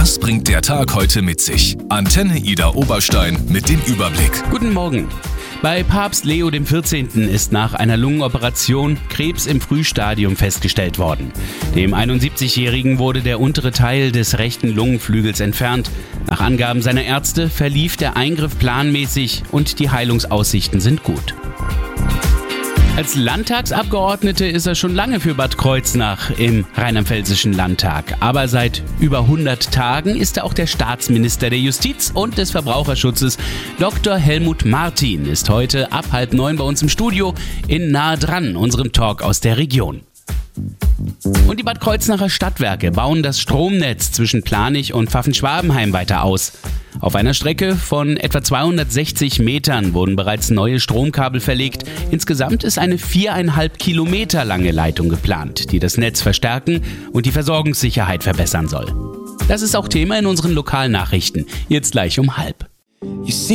Was bringt der Tag heute mit sich? Antenne Ida Oberstein mit dem Überblick. Guten Morgen. Bei Papst Leo XIV. Ist nach einer Lungenoperation Krebs im Frühstadium festgestellt worden. Dem 71-Jährigen wurde der untere Teil des rechten Lungenflügels entfernt. Nach Angaben seiner Ärzte verlief der Eingriff planmäßig und die Heilungsaussichten sind gut. Als Landtagsabgeordnete ist er schon lange für Bad Kreuznach im Rheinland-Pfälzischen Landtag. Aber seit über 100 Tagen ist er auch der Staatsminister der Justiz und des Verbraucherschutzes. Dr. Helmut Martin ist heute ab 8:30 bei uns im Studio in Nah dran, unserem Talk aus der Region. Und die Bad Kreuznacher Stadtwerke bauen das Stromnetz zwischen Planich und Pfaffenschwabenheim weiter aus. Auf einer Strecke von etwa 260 Metern wurden bereits neue Stromkabel verlegt. Insgesamt ist eine 4,5 Kilometer lange Leitung geplant, die das Netz verstärken und die Versorgungssicherheit verbessern soll. Das ist auch Thema in unseren Lokalnachrichten, jetzt gleich um 12:30.